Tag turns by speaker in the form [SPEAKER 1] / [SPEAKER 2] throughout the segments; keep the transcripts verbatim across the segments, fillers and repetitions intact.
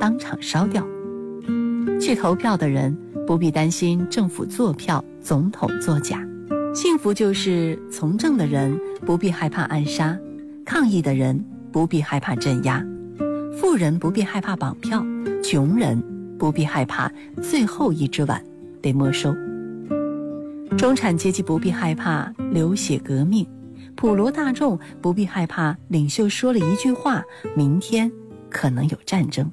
[SPEAKER 1] 当场烧掉。去投票的人不必担心政府作票、总统作假。幸福就是从政的人不必害怕暗杀，抗议的人不必害怕镇压，富人不必害怕绑票，穷人不必害怕最后一只碗被没收。中产阶级不必害怕流血革命，普罗大众不必害怕领袖说了一句话，明天可能有战争。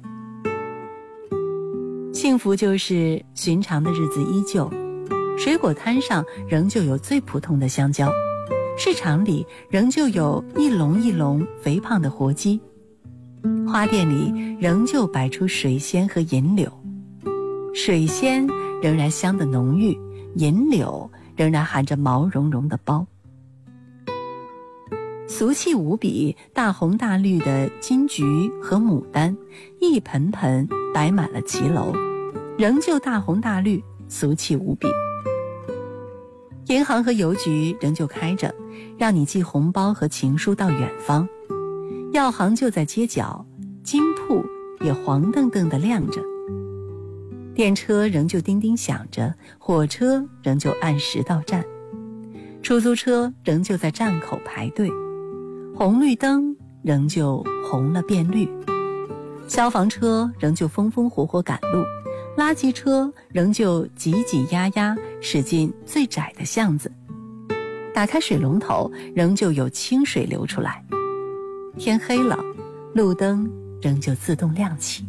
[SPEAKER 1] 幸福就是寻常的日子依旧，水果摊上仍旧有最普通的香蕉，市场里仍旧有一笼一笼肥胖的活鸡，花店里仍旧摆出水仙和银柳，水仙仍然香得浓郁，银柳仍然含着毛茸茸的苞。俗气无比，大红大绿的金桔和牡丹一盆盆摆满了骑楼，仍旧大红大绿，俗气无比。银行和邮局仍旧开着，让你寄红包和情书到远方。药行就在街角，金铺也黄澄澄地亮着。电车仍旧叮叮响着，火车仍旧按时到站，出租车仍旧在站口排队，红绿灯仍旧红了变绿，消防车仍旧风风火火赶路，垃圾车仍旧挤挤压压驶进最窄的巷子，打开水龙头仍旧有清水流出来。天黑了，路灯仍旧自动亮起。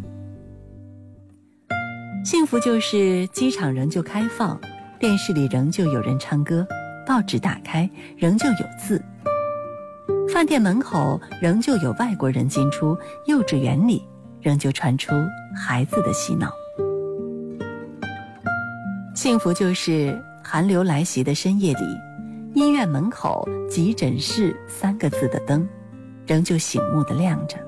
[SPEAKER 1] 幸福就是机场仍旧开放，电视里仍旧有人唱歌，报纸打开仍旧有字，饭店门口仍旧有外国人进出，幼稚园里仍旧传出孩子的嬉闹。幸福就是寒流来袭的深夜里，医院门口急诊室三个字的灯仍旧醒目地亮着。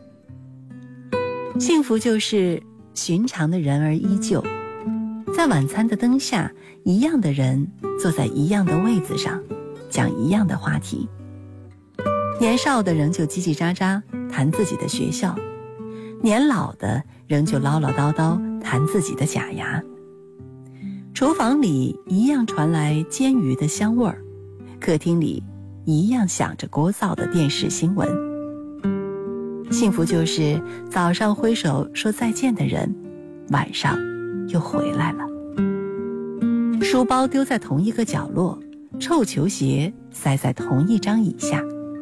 [SPEAKER 1] 幸福就是寻常的人儿依旧，在晚餐的灯下，一样的人坐在一样的位子上，讲一样的话题。年少的仍旧叽叽喳喳谈自己的学校，年老的仍旧唠唠叨叨谈自己的假牙。厨房里一样传来煎鱼的香味儿，客厅里一样响着聒噪的电视新闻。幸福就是早上挥手说再见的人，晚上又回来了。书包丢在同一个角落，臭球鞋塞在同一张椅下。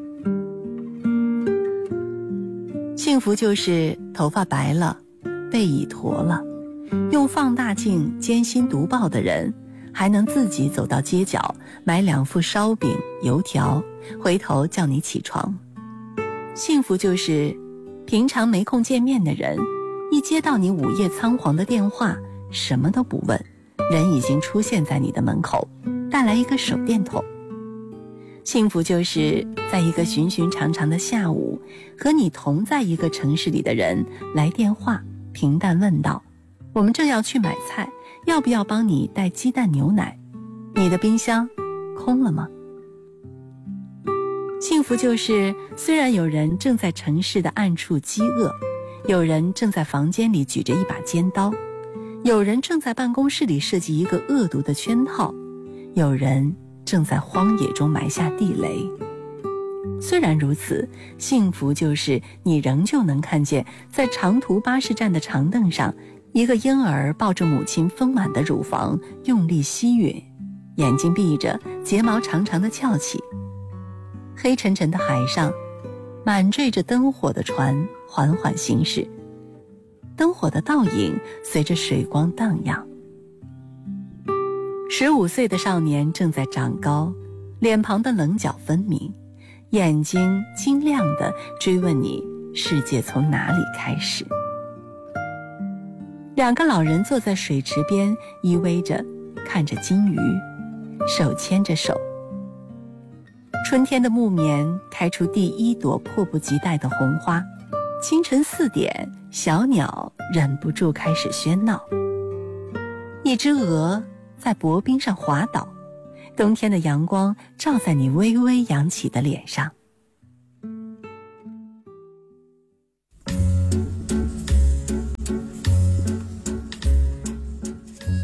[SPEAKER 1] 幸福就是头发白了，背已驼了，用放大镜艰辛读报的人，还能自己走到街角买两副烧饼油条，回头叫你起床。幸福就是平常没空见面的人，一接到你午夜仓皇的电话，什么都不问，人已经出现在你的门口，带来一个手电筒。幸福就是在一个寻寻常常的下午，和你同在一个城市里的人来电话，平淡问道：我们正要去买菜，要不要帮你带鸡蛋牛奶？你的冰箱空了吗？幸福就是虽然有人正在城市的暗处饥饿，有人正在房间里举着一把尖刀，有人正在办公室里设计一个恶毒的圈套，有人正在荒野中埋下地雷。虽然如此，幸福就是你仍旧能看见在长途巴士站的长凳上，一个婴儿抱着母亲丰满的乳房用力吸吮，眼睛闭着，睫毛长长的翘起。黑沉沉的海上，满缀着灯火的船缓缓行驶，灯火的倒影随着水光荡漾。十五岁的少年正在长高，脸庞的棱角分明，眼睛晶亮地追问你世界从哪里开始。两个老人坐在水池边，依偎着看着金鱼，手牵着手。春天的木棉开出第一朵迫不及待的红花，清晨四点，小鸟忍不住开始喧闹。一只鹅在薄冰上滑倒，冬天的阳光照在你微微扬起的脸上。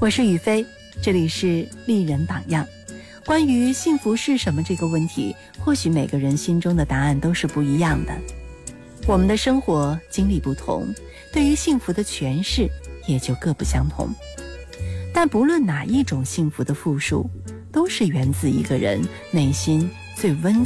[SPEAKER 1] 我是雨飞，这里是丽人榜样。关于幸福是什么这个问题，或许每个人心中的答案都是不一样的。我们的生活经历不同，对于幸福的诠释也就各不相同。但不论哪一种幸福的复数，都是源自一个人内心最温